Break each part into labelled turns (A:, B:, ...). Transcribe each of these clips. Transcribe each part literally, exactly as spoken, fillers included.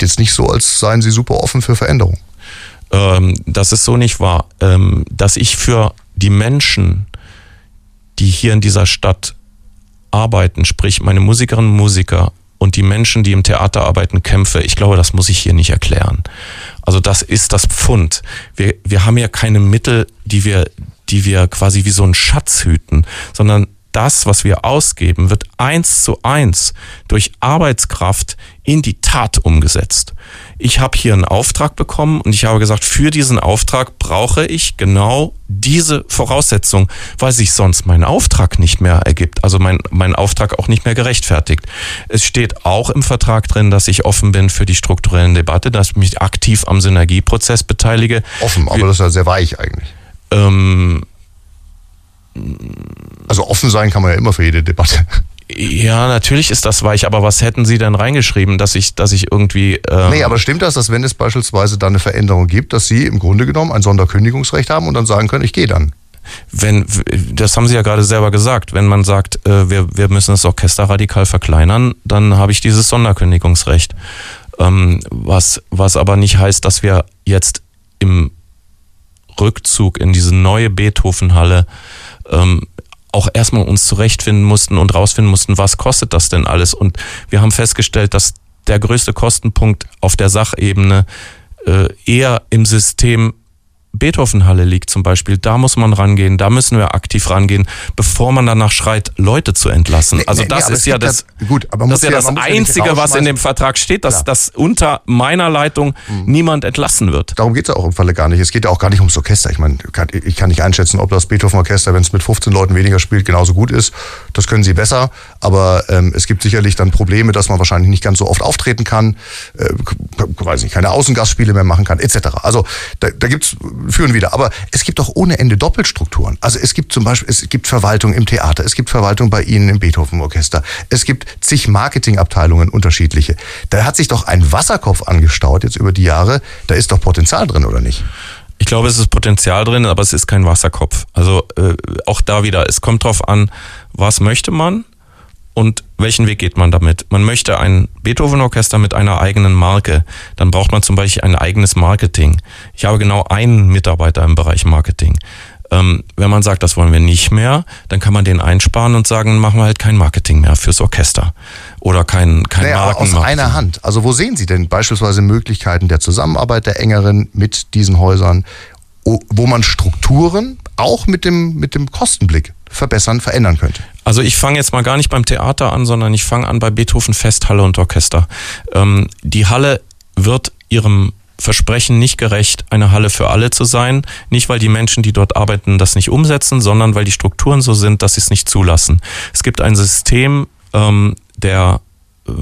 A: klingt jetzt nicht so, als seien Sie super offen für Veränderung.
B: Ähm, das ist so nicht wahr. Ähm, dass ich für die Menschen, die hier in dieser Stadt arbeiten, sprich meine Musikerinnen und Musiker und die Menschen, die im Theater arbeiten, kämpfe, ich glaube, das muss ich hier nicht erklären. Also das ist das Pfund. Wir, wir haben ja keine Mittel, die wir, die wir quasi wie so einen Schatz hüten, sondern das, was wir ausgeben, wird eins zu eins durch Arbeitskraft in die Tat umgesetzt. Ich habe hier einen Auftrag bekommen und ich habe gesagt, für diesen Auftrag brauche ich genau diese Voraussetzung, weil sich sonst mein Auftrag nicht mehr ergibt, also mein, mein Auftrag auch nicht mehr gerechtfertigt. Es steht auch im Vertrag drin, dass ich offen bin für die strukturellen Debatte, dass ich mich aktiv am Synergieprozess beteilige.
A: Offen, aber das ist ja sehr weich eigentlich.
B: Ähm,
A: Also offen sein kann man ja immer für jede Debatte.
B: Ja, natürlich ist das weich, aber was hätten Sie denn reingeschrieben, dass ich, dass ich irgendwie... Ähm
A: nee, aber stimmt das, dass wenn es beispielsweise dann eine Veränderung gibt, dass Sie im Grunde genommen ein Sonderkündigungsrecht haben und dann sagen können, ich gehe dann?
B: Wenn, das haben Sie ja gerade selber gesagt, wenn man sagt, äh, wir, wir müssen das Orchester radikal verkleinern, dann habe ich dieses Sonderkündigungsrecht. Ähm, was, was aber nicht heißt, dass wir jetzt im Rückzug in diese neue Beethovenhalle ähm, auch erstmal uns zurechtfinden mussten und rausfinden mussten, was kostet das denn alles? Und wir haben festgestellt, dass der größte Kostenpunkt auf der Sachebene äh, eher im System Beethovenhalle liegt zum Beispiel. Da muss man rangehen, da müssen wir aktiv rangehen, bevor man danach schreit, Leute zu entlassen.
A: Nee,
B: also
A: nee,
B: das
A: nee,
B: ist ja das,
A: das, gut, aber
B: das, ist ja
A: ja,
B: das Einzige,
A: ja
B: was in dem Vertrag steht, dass, dass unter meiner Leitung mhm. niemand entlassen wird.
A: Darum geht es ja auch im Falle gar nicht. Es geht ja auch gar nicht ums Orchester. Ich meine, ich kann nicht einschätzen, ob das Beethoven-Orchester, wenn es mit fünfzehn Leuten weniger spielt, genauso gut ist. Das können sie besser. Aber ähm, es gibt sicherlich dann Probleme, dass man wahrscheinlich nicht ganz so oft auftreten kann, äh, weiß nicht, keine Außengastspiele mehr machen kann, et cetera. Also da, da gibt's führen wieder. Aber es gibt auch ohne Ende Doppelstrukturen. Also es gibt zum Beispiel, es gibt Verwaltung im Theater, es gibt Verwaltung bei Ihnen im Beethoven-Orchester, es gibt zig Marketingabteilungen, unterschiedliche. Da hat sich doch ein Wasserkopf angestaut jetzt über die Jahre. Da ist doch Potenzial drin, oder nicht?
B: Ich glaube, es ist Potenzial drin, aber es ist kein Wasserkopf. Also äh, auch da wieder, es kommt drauf an, was möchte man und welchen Weg geht man damit. Man möchte ein Beethoven-Orchester mit einer eigenen Marke, dann braucht man zum Beispiel ein eigenes Marketing. Ich habe genau einen Mitarbeiter im Bereich Marketing. Ähm, wenn man sagt, das wollen wir nicht mehr, dann kann man den einsparen und sagen, machen wir halt kein Marketing mehr fürs Orchester oder kein, kein
A: naja,
B: Markenmarketing.
A: Aus einer Hand. Also wo sehen Sie denn beispielsweise Möglichkeiten der Zusammenarbeit der engeren mit diesen Häusern, wo man Strukturen auch mit dem, mit dem Kostenblick verbessern, verändern könnte?
B: Also ich fange jetzt mal gar nicht beim Theater an, sondern ich fange an bei Beethoven Festhalle und Orchester. Ähm, die Halle wird ihrem Versprechen nicht gerecht, eine Halle für alle zu sein. Nicht, weil die Menschen, die dort arbeiten, das nicht umsetzen, sondern weil die Strukturen so sind, dass sie es nicht zulassen. Es gibt ein System ähm, der äh,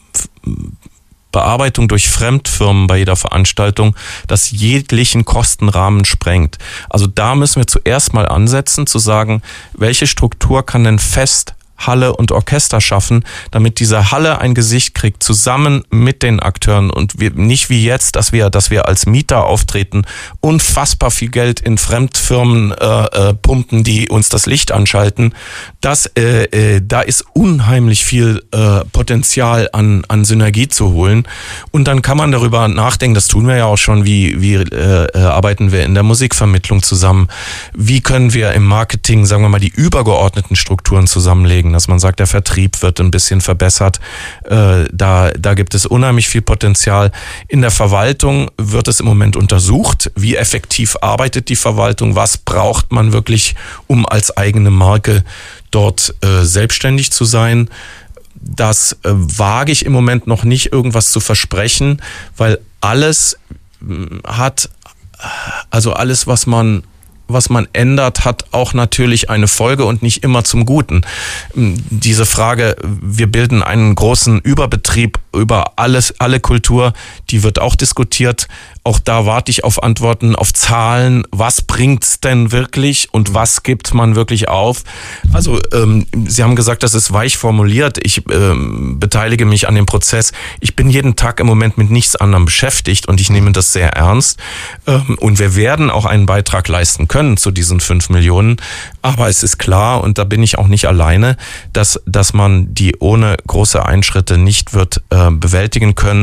B: Bearbeitung durch Fremdfirmen bei jeder Veranstaltung, das jeglichen Kostenrahmen sprengt. Also da müssen wir zuerst mal ansetzen, zu sagen, welche Struktur kann denn fest Halle und Orchester schaffen, damit diese Halle ein Gesicht kriegt, zusammen mit den Akteuren und wir, nicht wie jetzt, dass wir, dass wir als Mieter auftreten, unfassbar viel Geld in Fremdfirmen äh, äh, pumpen, die uns das Licht anschalten. Das, äh, äh, da ist unheimlich viel äh, Potenzial an, an Synergie zu holen. Und dann kann man darüber nachdenken, das tun wir ja auch schon, wie, wie äh, äh, arbeiten wir in der Musikvermittlung zusammen, wie können wir im Marketing, sagen wir mal, die übergeordneten Strukturen zusammenlegen, dass man sagt, der Vertrieb wird ein bisschen verbessert. Äh, da, da gibt es unheimlich viel Potenzial. In der Verwaltung wird es im Moment untersucht, wie effektiv arbeitet die Verwaltung, was braucht man wirklich, um als eigene Marke dort äh, selbstständig zu sein. Das äh, wage ich im Moment noch nicht, irgendwas zu versprechen, weil alles hat, also alles, was man was man ändert, hat auch natürlich eine Folge und nicht immer zum Guten. Diese Frage, wir bilden einen großen Überbetrieb über alles, alle Kultur, die wird auch diskutiert. Auch da warte ich auf Antworten, auf Zahlen. Was bringt's denn wirklich und was gibt man wirklich auf? Also ähm, Sie haben gesagt, das ist weich formuliert. Ich ähm, beteilige mich an dem Prozess. Ich bin jeden Tag im Moment mit nichts anderem beschäftigt und ich nehme das sehr ernst. Ähm, und wir werden auch einen Beitrag leisten können zu diesen fünf Millionen. Aber es ist klar, und da bin ich auch nicht alleine, dass, dass man die ohne große Einschritte nicht wird äh, bewältigen können.